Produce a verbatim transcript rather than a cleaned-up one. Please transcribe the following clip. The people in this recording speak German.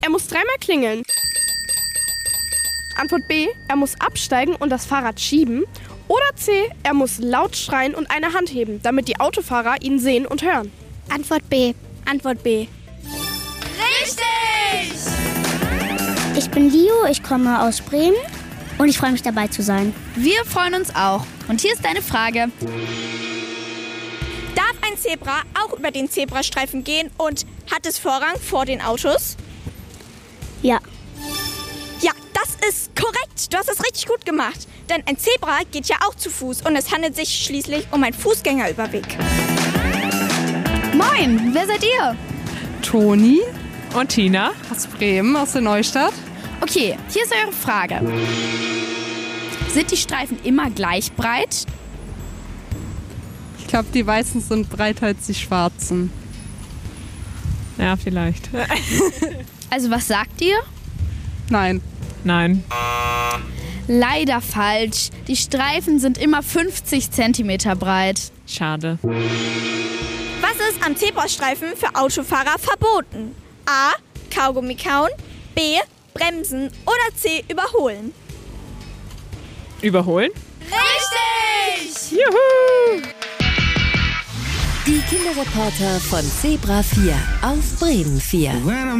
er muss dreimal klingeln. Antwort B, er muss absteigen und das Fahrrad schieben. Oder C, er muss laut schreien und eine Hand heben, damit die Autofahrer ihn sehen und hören. Antwort B. Antwort B. Richtig! Ich bin Leo, ich komme aus Bremen und ich freue mich dabei zu sein. Wir freuen uns auch. Und hier ist deine Frage. Darf ein Zebra auch über den Zebrastreifen gehen und hat es Vorrang vor den Autos? Ja. Ja, das ist korrekt. Du hast es richtig gut gemacht. Denn ein Zebra geht ja auch zu Fuß und es handelt sich schließlich um einen Fußgängerüberweg. Moin, wer seid ihr? Toni und Tina aus Bremen, aus der Neustadt. Okay, hier ist eure Frage. Sind die Streifen immer gleich breit? Ich glaube, die Weißen sind breiter als die Schwarzen. Ja, vielleicht. Also was sagt ihr? Nein. Nein. Leider falsch. Die Streifen sind immer fünfzig Zentimeter breit. Schade. Was ist am Zebrastreifen für Autofahrer verboten? A. Kaugummi kauen. B. Bremsen. Oder C. Überholen. Überholen? Richtig! Juhu! Die Kinderreporter von Zebra vier auf Bremen vier.